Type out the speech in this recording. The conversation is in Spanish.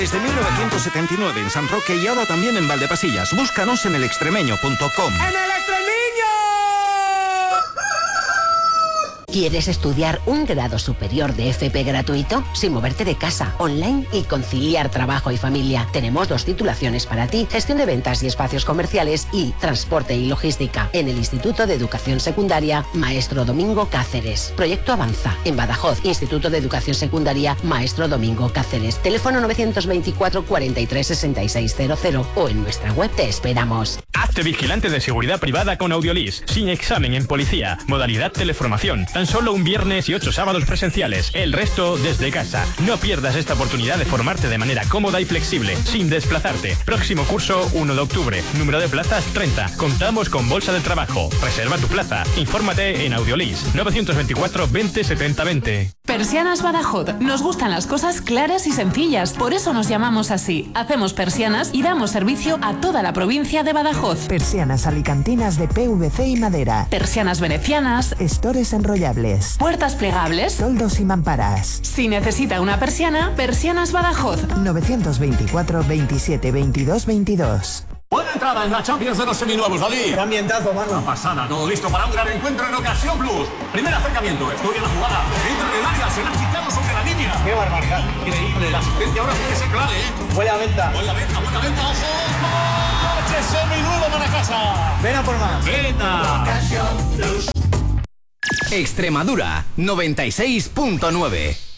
Desde 1979 en San Roque y ahora también en Valdepasillas. Búscanos en elextremeño.com. ¡En el Extremeño! ¿Quieres estudiar un grado superior de FP gratuito? Sin moverte de casa, online y conciliar trabajo y familia. Tenemos 2 titulaciones para ti: gestión de ventas y espacios comerciales y transporte y logística. En el Instituto de Educación Secundaria Maestro Domingo Cáceres. Proyecto Avanza. En Badajoz, Instituto de Educación Secundaria Maestro Domingo Cáceres. Teléfono 924 43 6600 o en nuestra web te esperamos. Hazte vigilante de seguridad privada con Audiolis. Sin examen en policía. Modalidad teleformación. Tan solo un viernes y 8 sábados presenciales. El resto desde casa. No pierdas esta oportunidad de formarte de manera cómoda y flexible, sin desplazarte. Próximo curso 1 de octubre. Número de plazas 30. Contamos con bolsa de trabajo. Reserva tu plaza. Infórmate en Audiolis 924 20 70 20. Persianas Badajoz. Nos gustan las cosas claras y sencillas. Por eso nos llamamos así. Hacemos persianas y damos servicio a toda la provincia de Badajoz. Persianas alicantinas de PVC y madera. Persianas venecianas. Estores enrollables. Puertas plegables. Toldos y mamparas. Si necesita una persiana, Persianas Badajoz. 924 27 22 22. Buena entrada en la Champions de los seminuevos, Dalí. ¡Qué ambientazo, mano! Una pasada, todo listo para un gran encuentro en Ocasión Plus. Primer acercamiento, estudia la jugada. Entra en el área, se la ha quitado sobre la línea. ¡Qué barbaridad! Increíble, la asistencia ahora puede ser clave, ¿eh? Huele a venta. Buena venta, ojo. ¡Coche seminuevo para casa! Ven a por más. ¡Venta! Extremadura 96.9.